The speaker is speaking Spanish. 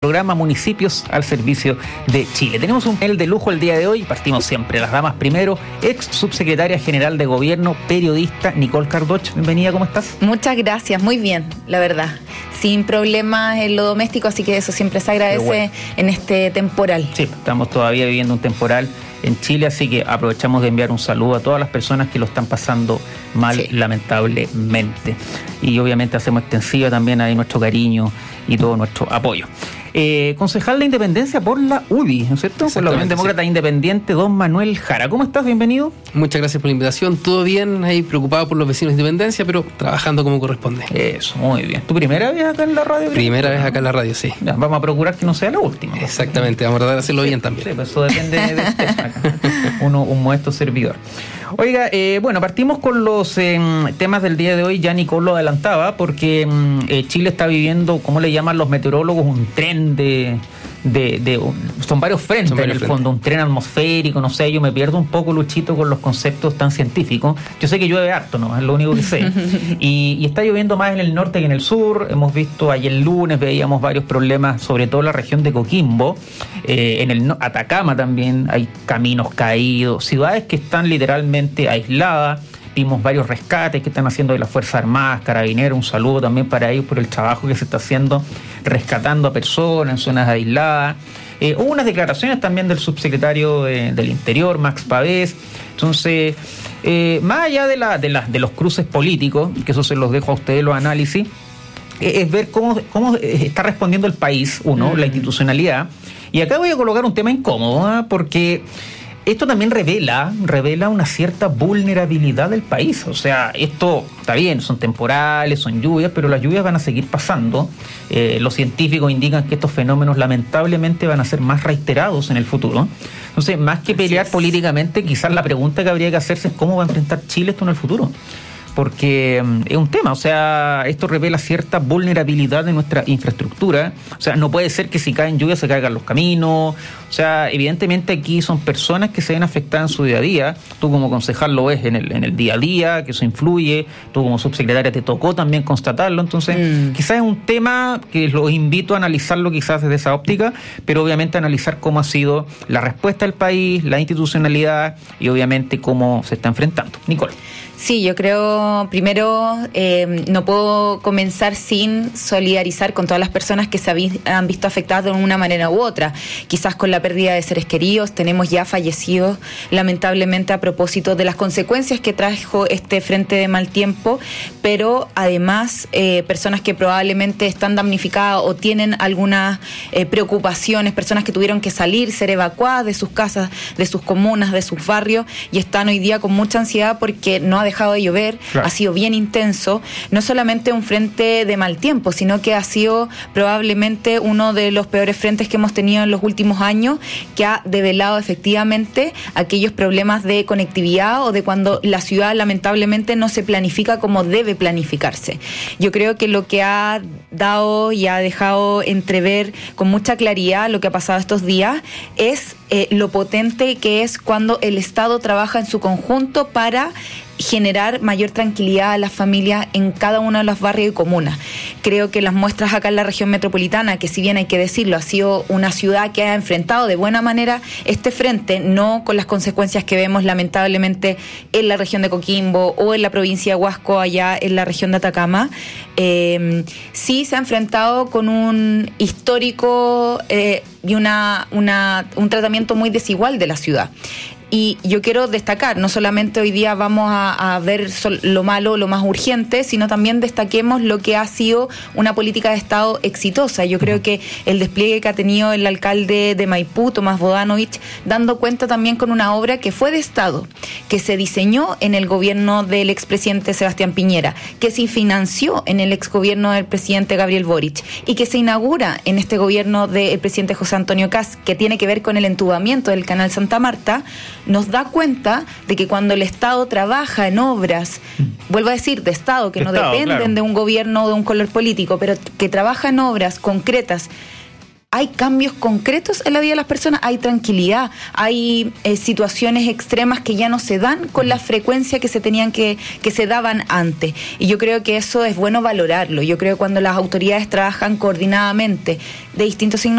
programa Municipios al Servicio de Chile. Tenemos un panel de lujo el día de hoy, partimos siempre, las damas primero, ex subsecretaria general de Gobierno, periodista Nicole Cardoch. Bienvenida, ¿cómo estás? Muchas gracias, muy bien, la verdad. Sin problemas en lo doméstico, así que eso siempre se agradece en este temporal. Sí, estamos todavía viviendo un temporal en Chile, así que aprovechamos de enviar un saludo a todas las personas que lo están pasando mal, lamentablemente. Y obviamente hacemos extensiva también ahí nuestro cariño y todo nuestro apoyo. Concejal de Independencia por la UDI, ¿no es cierto? Por la Unión Demócrata Independiente, don Manuel Jara. ¿Cómo estás? Bienvenido. Muchas gracias por la invitación. Todo bien, ahí preocupado por los vecinos de Independencia, pero trabajando como corresponde. Eso, muy bien. ¿Tu primera vez acá en la radio? Primera vez acá en la radio, sí. Ya, vamos a procurar que no sea la última. Exactamente, vamos a tratar de hacerlo bien también. Sí, pues eso depende de usted. Uno, un modesto servidor. Oiga, bueno, partimos con los temas del día de hoy. Ya Nicole lo adelantaba, porque Chile está viviendo, ¿cómo le llaman los meteorólogos? Un tren son varios frentes en el fondo, un tren atmosférico, no sé, yo me pierdo un poco, Luchito, con los conceptos tan científicos. Yo sé que llueve harto, ¿no? Es lo único que sé. y está lloviendo más en el norte que en el sur. Hemos visto ayer lunes, veíamos varios problemas, sobre todo en la región de Coquimbo, en el Atacama también hay caminos caídos, ciudades que están literalmente aisladas. Vimos varios rescates que están haciendo de las Fuerzas Armadas, Carabineros. Un saludo también para ellos por el trabajo que se está haciendo rescatando a personas en zonas aisladas. Hubo unas declaraciones también del subsecretario del Interior, Max Pavés. Entonces, más allá de los cruces políticos, que eso se los dejo a ustedes los análisis, es ver cómo está respondiendo el país, la institucionalidad. Y acá voy a colocar un tema incómodo, porque esto también revela una cierta vulnerabilidad del país. O sea, esto está bien, son temporales, son lluvias, pero las lluvias van a seguir pasando. Los científicos indican que estos fenómenos lamentablemente van a ser más reiterados en el futuro. Entonces, más que pelear políticamente, quizás la pregunta que habría que hacerse es cómo va a enfrentar Chile esto en el futuro. Porque es un tema, o sea, esto revela cierta vulnerabilidad de nuestra infraestructura. O sea, no puede ser que si caen lluvias se caigan los caminos. O sea, evidentemente aquí son personas que se ven afectadas en su día a día. Tú como concejal lo ves en el día a día, que eso influye. Tú como subsecretaria te tocó también constatarlo. Entonces, quizás es un tema que los invito a analizarlo quizás desde esa óptica, pero obviamente analizar cómo ha sido la respuesta del país, la institucionalidad y obviamente cómo se está enfrentando. Nicole. Sí, yo creo, primero, no puedo comenzar sin solidarizar con todas las personas que se han visto afectadas de una manera u otra. Quizás con la pérdida de seres queridos, tenemos ya fallecidos, lamentablemente, a propósito de las consecuencias que trajo este frente de mal tiempo, pero además personas que probablemente están damnificadas o tienen algunas preocupaciones, personas que tuvieron que salir, ser evacuadas de sus casas, de sus comunas, de sus barrios, y están hoy día con mucha ansiedad porque no ha dejado de llover, claro. Ha sido bien intenso, no solamente un frente de mal tiempo, sino que ha sido probablemente uno de los peores frentes que hemos tenido en los últimos años, que ha develado efectivamente aquellos problemas de conectividad o de cuando la ciudad lamentablemente no se planifica como debe planificarse. Yo creo que lo que ha dado y ha dejado entrever con mucha claridad lo que ha pasado estos días es lo potente que es cuando el Estado trabaja en su conjunto para generar mayor tranquilidad a las familias en cada uno de los barrios y comunas. Creo que las muestras acá en la región metropolitana, que si bien hay que decirlo, ha sido una ciudad que ha enfrentado de buena manera este frente, no con las consecuencias que vemos lamentablemente en la región de Coquimbo o en la provincia de Huasco, allá en la región de Atacama, sí se ha enfrentado con un histórico y un tratamiento muy desigual de la ciudad. Y yo quiero destacar, no solamente hoy día vamos a ver lo malo, lo más urgente, sino también destaquemos lo que ha sido una política de Estado exitosa. Yo creo que el despliegue que ha tenido el alcalde de Maipú, Tomás Bodanovich, dando cuenta también con una obra que fue de Estado, que se diseñó en el gobierno del expresidente Sebastián Piñera, que se financió en el exgobierno del presidente Gabriel Boric y que se inaugura en este gobierno del presidente José Antonio Kast, que tiene que ver con el entubamiento del canal Santa Marta, nos da cuenta de que cuando el Estado trabaja en obras, vuelvo a decir, de Estado, que no dependen de un gobierno o de un color político, pero que trabaja en obras concretas, hay cambios concretos en la vida de las personas, hay tranquilidad, hay situaciones extremas que ya no se dan con la frecuencia que se daban antes. Y yo creo que eso es bueno valorarlo. Yo creo que cuando las autoridades trabajan coordinadamente de distintos signos